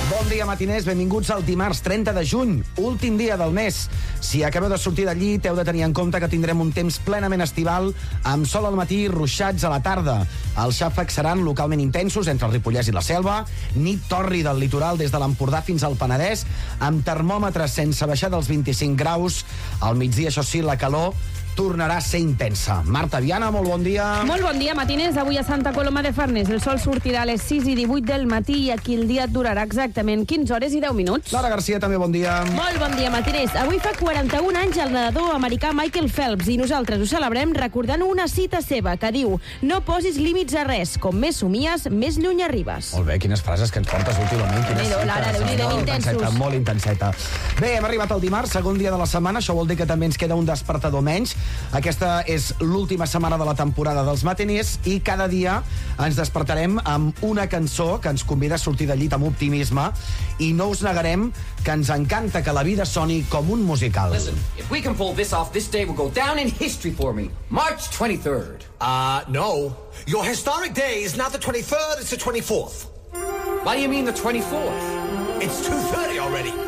Bon dia, matiners. Benvinguts al dimarts 30 de juny, últim dia del mes. Si acabeu de sortir del llit, heu de tenir en compte que tindrem un temps plenament estival, amb sol al matí i ruixats a la tarda. Els xàfecs seran localment intensos entre el Ripollès i la Selva, nit tòrrida al litoral des de l'Empordà fins al Penedès, amb termòmetres sense baixar dels 25 graus. Al migdia, això sí, la calor tornarà a ser intensa. Marta Viana, molt bon dia. Molt bon dia, matiners. Avui a Santa Coloma de Farners el sol sortirà a les 6 i 18 del matí i aquí el dia durarà exactament 15 hores i 10 minuts. Lara Garcia, també bon dia. Molt bon dia, matiners. Avui fa 41 anys el nedador americà Michael Phelps i nosaltres ho celebrem recordant una cita seva que diu: no posis límits a res, com més somies, més lluny arribes. Molt bé, quines frases que ens portes últimament. Déu-n'hi-do, Lara, Déu-n'hi-do, intensos. Molt intenseta. Bé, hem arribat al dimarts, segon dia de la setmana. Això vol dir que també ens queda un despertador menys. Aquesta és l'última setmana de la temporada dels matiners i cada dia ens despertarem amb una cançó que ens convida a sortir del llit amb optimisme i no us negarem que ens encanta que la vida soni com un musical. Listen, if we can pull this off, this day will go down in history for me. March 23rd. No. Your historic day is not the 23rd, it's the 24th. Why do you mean the 24th? It's 2:30 already.